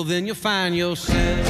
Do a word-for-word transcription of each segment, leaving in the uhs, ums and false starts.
Then you'll find yourself.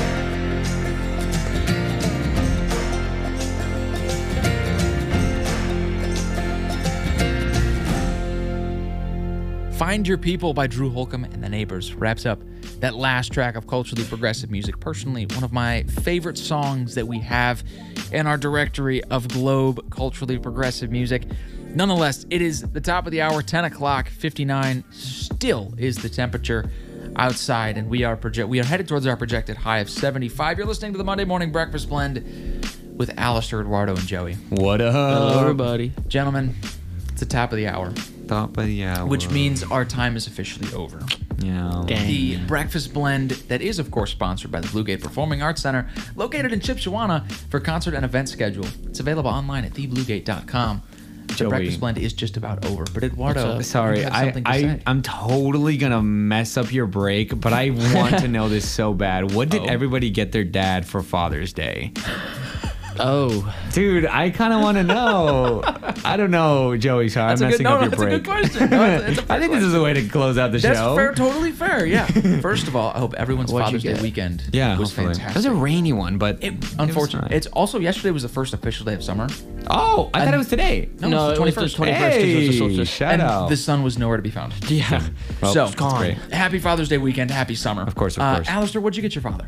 Find Your People by Drew Holcomb and the Neighbors wraps up that last track of culturally progressive music. Personally, one of my favorite songs that we have in our directory of Globe culturally progressive music. Nonetheless, it is the top of the hour, ten o'clock, fifty-nine. Still is the temperature outside, and we are project we are headed towards our projected high of seventy-five. You're listening to the Monday Morning Breakfast Blend with Alistair, Eduardo, and Joey. What up? Hello, everybody. Gentlemen, it's the top of the hour. Top of the hour. Which means our time is officially over. Yeah. Dang. The breakfast blend that is, of course, sponsored by the Blue Gate Performing Arts Center, located in Chipshawana. For concert and event schedule, it's available online at the blue gate dot com. The Joey. breakfast blend is just about over. But Eduardo, Sorry, you have I, something to I, say. I'm totally going to mess up your break, but I want to know this so bad. What did Oh. everybody get their dad for Father's Day? Oh, Dude, I kind of want to know. I don't know, Joey. Sorry, That's I'm a messing good, no, up your that's a break. good question. No, it's a, it's a fair I think this is a way to close out the That's show. fair, totally fair. Yeah. First of all, I hope everyone's What'd you Father's Day get? weekend Yeah, was hopefully. fantastic. It was a rainy one, but It, was unfortunately, fine. it's also yesterday was the first official day of summer. Oh, I thought And- it was today. No, no, it's the it was the twenty-first. twenty-first. 'cause it was the Hey, solstice. shout And out. the sun was nowhere to be found. Yeah. Well, So, it's great. Happy Father's Day weekend. Happy summer. Of course, of uh, course. Alistair, what'd you get your father?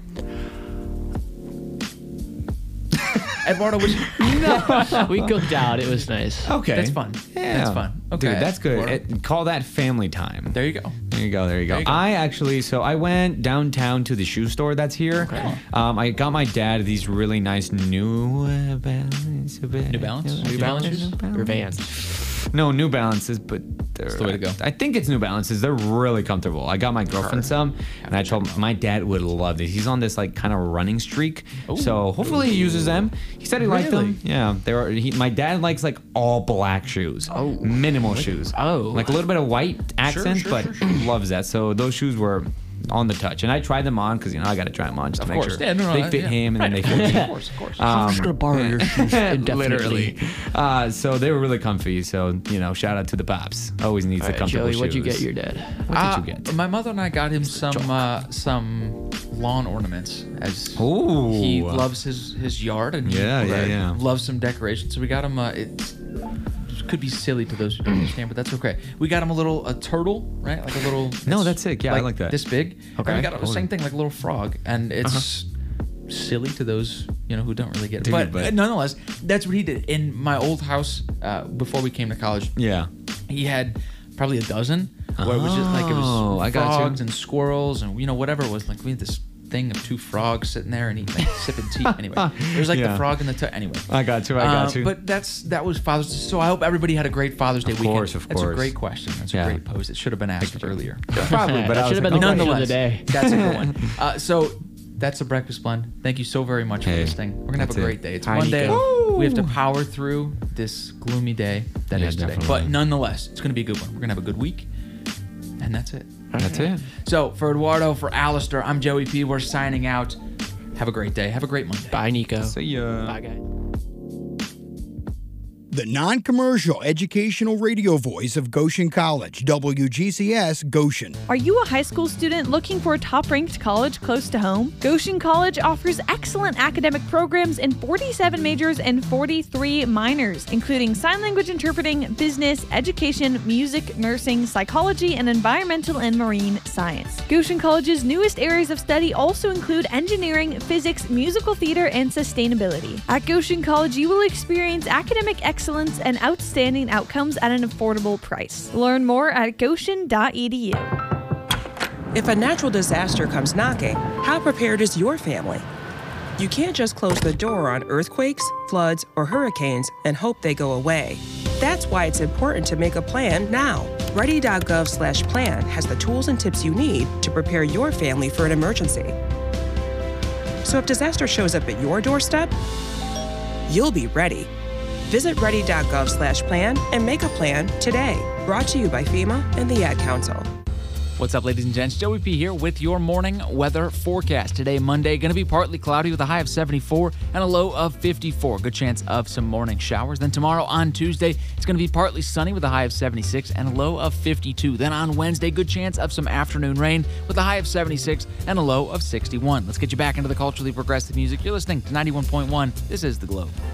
Eduardo, what'd you... We cooked out. It was nice. Okay. That's fun. Yeah. That's fun. Okay. Dude, that's good. Eduardo? It- call that family time. There you go. There you go. There you go. There you go. I actually, so I went downtown to the shoe store that's here. Okay. Um, I got my dad these really nice New uh, Balance. New Balance? New Balance shoes? Or Vans. No, New Balances, but they're, That's the way to go. I think it's New Balances. They're really comfortable. I got my girlfriend some, and I told him my dad would love these. He's on this like kind of running streak, Ooh. so hopefully he uses them. He said he liked them. Really? Yeah, they were. He, my dad likes like all black shoes. Oh. minimal shoes. Oh. like a little bit of white accent, sure, but sure, sure. loves that. So those shoes were on the touch, and I tried them on because you know I got to try them on just to Of make course. sure Yeah, no, no, they uh, fit yeah. him and Right. then they fit me. Of course, of course. I'm just Um, gonna borrow your shoes indefinitely. Literally. Uh, so they were really comfy. So, you know, shout out to the Pops. Always needs All the right, comfortable Joey, what'd you shoes. get your dad? What Uh, did you get? My mother and I got him some uh, some lawn ornaments, as Ooh. he loves his, his yard and he Yeah, yeah, uh, yeah. loves some decoration. So we got him. Uh, it could be silly to those who don't understand, but that's okay. We got him a little a turtle, right? Like a little. No, it's that's sick. Yeah, I like that. This big. Okay. And we got the Totally. same thing, like a little frog, and it's silly to those you know who don't really get it. Dude, But, but- nonetheless, that's what he did in my old house uh, before we came to college. Yeah. He had probably a dozen where it was just like it Oh, was I got you. frogs and squirrels and you know whatever it was. Like we had this thing of two frogs sitting there and he like sipping tea. Anyway, there's like Yeah. the frog and the t- anyway. I got you. I got Uh, you. But that's that was Father's Day. So I hope everybody had a great Father's Day Of weekend. course, of That's course. a great question. That's Yeah. a great pose. It should have been asked earlier. Probably, but That I was should have like, been the oh, question of Nonetheless, the day. that's a good one. Uh, so that's the breakfast blend. Thank you so very much for Hey, listening. We're gonna have that's a it. great day. It's Hi, Monday. Nico. We have to power through this gloomy day that is Yeah, today. definitely. But nonetheless, it's gonna be a good one. We're gonna have a good week, and that's it. That's it. So for Eduardo, for Alistair, I'm Joey P. We're signing out. Have a great day. Have a great Monday. Bye, Nico. See ya. Bye, guys. The non-commercial educational radio voice of Goshen College, W G C S Goshen. Are you a high school student looking for a top-ranked college close to home? Goshen College offers excellent academic programs in forty-seven majors and forty-three minors, including sign language interpreting, business, education, music, nursing, psychology, and environmental and marine science. Goshen College's newest areas of study also include engineering, physics, musical theater, and sustainability. At Goshen College, you will experience academic excellence and outstanding outcomes at an affordable price. Learn more at goshen dot e d u. If a natural disaster comes knocking, how prepared is your family? You can't just close the door on earthquakes, floods, or hurricanes and hope they go away. That's why it's important to make a plan now. ready dot gov slash plan has the tools and tips you need to prepare your family for an emergency. So if disaster shows up at your doorstep, you'll be ready. Visit ready dot gov slash plan and make a plan today. Brought to you by FEMA and the Ad Council. What's up, ladies and gents? Joey P here with your morning weather forecast. Today, Monday, going to be partly cloudy with a high of seventy-four and a low of fifty-four. Good chance of some morning showers. Then tomorrow on Tuesday, it's going to be partly sunny with a high of seventy-six and a low of fifty-two. Then on Wednesday, good chance of some afternoon rain with a high of seventy-six and a low of sixty-one. Let's get you back into the culturally progressive music. You're listening to ninety-one point one. This is The Globe.